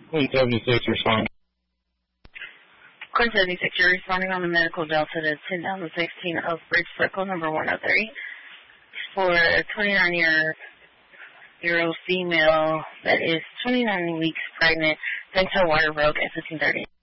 Queen 76 responding. Queen 76, you're responding on the medical delta to 10,016 Oak Bridge Circle, number 103, for a 29-year-old female that is 29 weeks pregnant, Bento Water Road at 1530.